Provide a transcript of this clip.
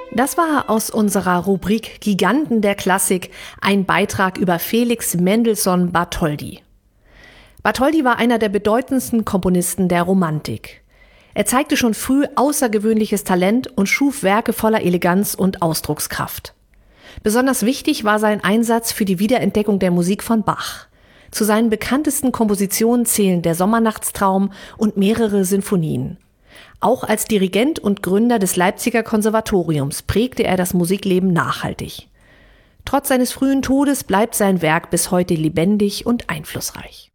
Das war aus unserer Rubrik Giganten der Klassik ein Beitrag über Felix Mendelssohn Bartholdy. Bartholdy war einer der bedeutendsten Komponisten der Romantik. Er zeigte schon früh außergewöhnliches Talent und schuf Werke voller Eleganz und Ausdruckskraft. Besonders wichtig war sein Einsatz für die Wiederentdeckung der Musik von Bach. Zu seinen bekanntesten Kompositionen zählen der Sommernachtstraum und mehrere Sinfonien. Auch als Dirigent und Gründer des Leipziger Konservatoriums prägte er das Musikleben nachhaltig. Trotz seines frühen Todes bleibt sein Werk bis heute lebendig und einflussreich.